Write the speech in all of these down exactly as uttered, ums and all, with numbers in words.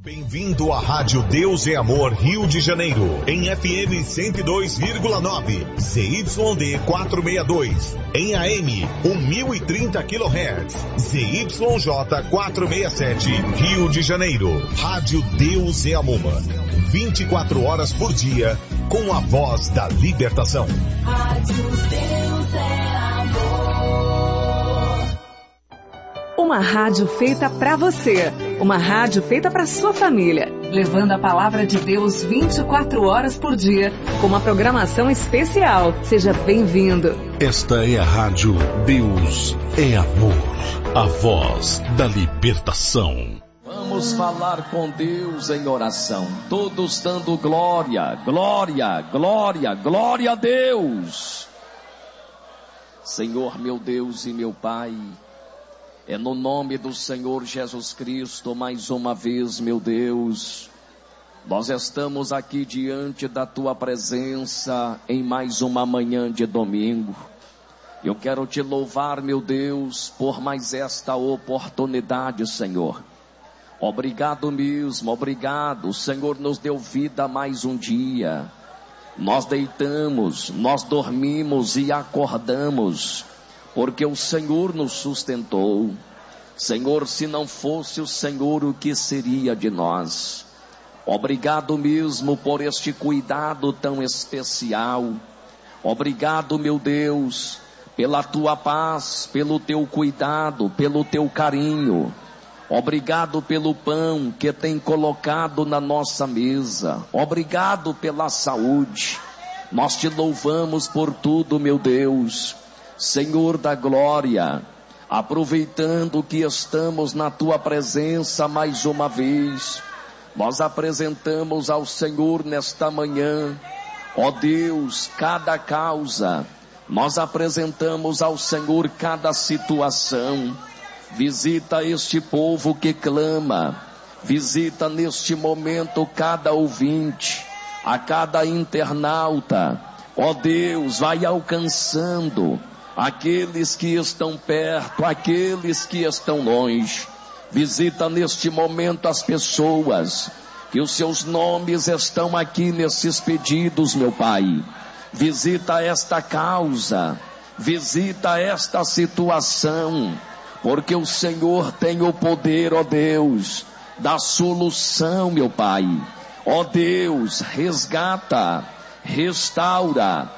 Bem-vindo à Rádio Deus é Amor Rio de Janeiro, em F M cento e dois vírgula nove, Z Y D quatrocentos e sessenta e dois, em A M mil e trinta quilohertz, Z Y J quatrocentos e sessenta e sete, Rio de Janeiro. Rádio Deus é Amor, vinte e quatro horas por dia, com a voz da libertação. Rádio Deus é Amor. Uma rádio feita pra você, uma rádio feita pra sua família, levando a palavra de Deus vinte e quatro horas por dia, com uma programação especial. Seja bem-vindo. Esta é a Rádio Deus é Amor, a voz da libertação. Vamos falar com Deus em oração, todos dando glória, glória, glória, glória a Deus. Senhor meu Deus e meu Pai, é no nome do Senhor Jesus Cristo, mais uma vez, meu Deus, nós estamos aqui diante da Tua presença em mais uma manhã de domingo. Eu quero Te louvar, meu Deus, por mais esta oportunidade, Senhor. Obrigado mesmo, obrigado. O Senhor nos deu vida mais um dia. Nós deitamos, nós dormimos e acordamos, porque o Senhor nos sustentou. Senhor, se não fosse o Senhor, o que seria de nós? Obrigado mesmo por este cuidado tão especial. Obrigado, meu Deus, pela Tua paz, pelo Teu cuidado, pelo Teu carinho. Obrigado pelo pão que tem colocado na nossa mesa. Obrigado pela saúde. Nós Te louvamos por tudo, meu Deus. Senhor da glória, aproveitando que estamos na Tua presença mais uma vez, nós apresentamos ao Senhor nesta manhã, ó Deus, cada causa, nós apresentamos ao Senhor cada situação. Visita este povo que clama, visita neste momento cada ouvinte, a cada internauta, ó Deus, vai alcançando aqueles que estão perto, aqueles que estão longe. Visita neste momento as pessoas, que os seus nomes estão aqui nesses pedidos, meu Pai. Visita esta causa, visita esta situação, porque o Senhor tem o poder, ó Deus, da solução, meu Pai. Ó Deus, resgata, restaura,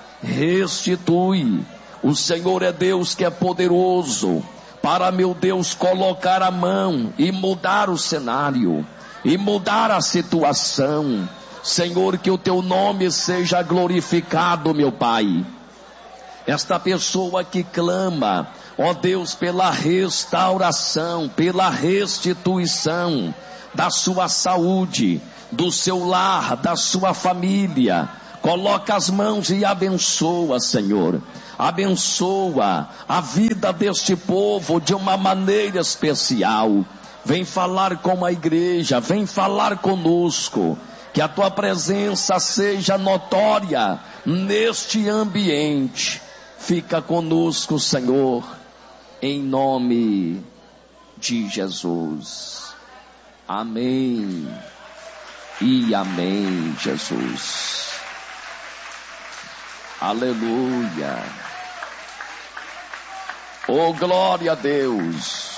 restitui. O Senhor é Deus que é poderoso para, meu Deus, colocar a mão e mudar o cenário, e mudar a situação. Senhor, que o Teu nome seja glorificado, meu Pai. Esta pessoa que clama, ó Deus, pela restauração, pela restituição da sua saúde, do seu lar, da sua família, coloca as mãos e abençoa, Senhor. Abençoa a vida deste povo de uma maneira especial. Vem falar com a igreja, vem falar conosco. Que a Tua presença seja notória neste ambiente. Fica conosco, Senhor, em nome de Jesus. Amém e amém, Jesus. Aleluia. Oh, glória a Deus.